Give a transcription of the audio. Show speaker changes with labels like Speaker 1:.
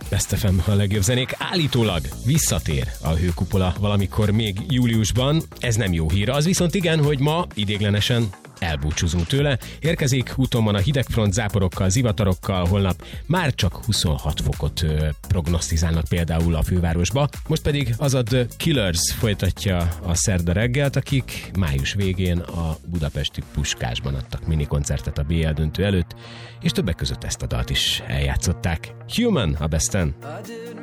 Speaker 1: Best FM a legjobb zenék. Állítólag visszatér a Hőkupola valamikor még júliusban. Ez nem jó hír. Az viszont igen, hogy ma idéglenesen elbúcsúzunk tőle. Érkezik, úton van a hidegfront záporokkal, zivatarokkal, holnap már csak 26 fokot prognosztizálnak például a fővárosba. Most pedig az a The Killers folytatja a szerda reggelt, akik május végén a budapesti Puskásban adtak minikoncertet a BL döntő előtt, és többek között ezt a dalt is eljátszották. Human a Besten.